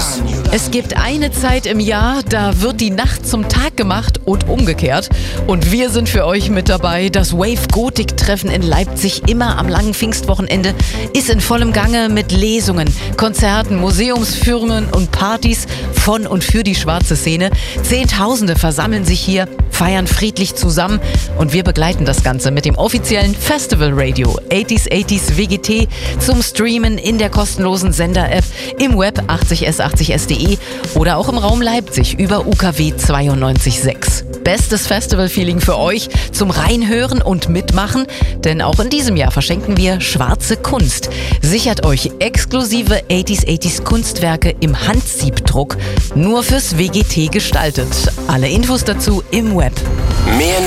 News. Es gibt eine Zeit im Jahr, da wird die Nacht zum Tag gemacht und umgekehrt. Und wir sind für euch mit dabei. Das Wave-Gotik-Treffen in Leipzig, immer am langen Pfingstwochenende, ist in vollem Gange mit Lesungen, Konzerten, Museumsführungen und Partys von und für die schwarze Szene. Zehntausende versammeln sich hier, feiern friedlich zusammen und wir begleiten das Ganze mit dem offiziellen Festival Radio 80s WGT zum Streamen in der kostenlosen Sender-App, im Web 80s80s.de oder auch im Raum Leipzig über UKW 92.6. Bestes Festival-Feeling für euch zum Reinhören und Mitmachen, denn auch in diesem Jahr verschenken wir schwarze Kunst. Sichert euch exklusive 80s Kunstwerke im Handsiebdruck, nur fürs WGT gestaltet. Alle Infos dazu im Web. Mehr